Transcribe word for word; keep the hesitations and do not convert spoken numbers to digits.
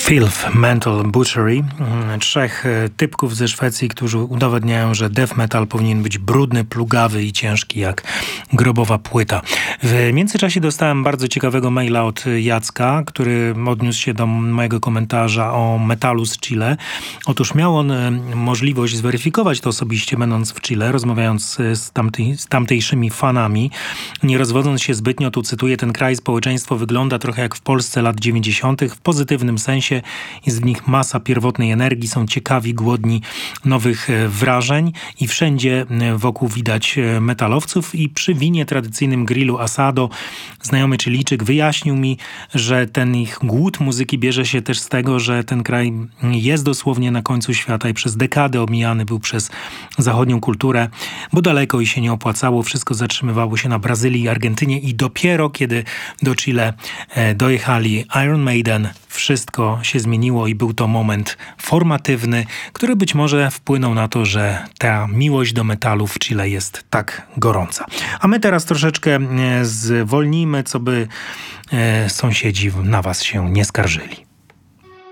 Filth Mental Butchery. Trzech typków ze Szwecji, którzy udowadniają, że death metal powinien być brudny, plugawy i ciężki jak grobowa płyta. W międzyczasie dostałem bardzo ciekawego maila od Jacka, który odniósł się do mojego komentarza o metalu z Chile. Otóż miał on możliwość zweryfikować to osobiście, będąc w Chile, rozmawiając z, tamtej, z tamtejszymi fanami. Nie rozwodząc się zbytnio, tu cytuję, ten kraj, społeczeństwo wygląda trochę jak w Polsce lat dziewięćdziesiątych. W pozytywnym sensie jest w nich masa pierwotnej energii, są ciekawi, głodni nowych wrażeń i wszędzie wokół widać metalowców. I przy winie tradycyjnym grillu asado znajomy Chilijczyk wyjaśnił mi, że ten ich głód muzyki bierze się też z tego, że ten kraj jest dosłownie na końcu świata i przez dekady omijany był przez zachodnią kulturę, bo daleko i się nie opłacało. Wszystko zatrzymywało się na Brazylii i Argentynie i dopiero kiedy do Chile dojechali Iron Maiden, wszystko się zmieniło i był to moment formatywny, który być może wpłynął na to, że ta miłość do metalu w Chile jest tak gorąca. A my teraz troszeczkę zwolnijmy, co by sąsiedzi na was się nie skarżyli.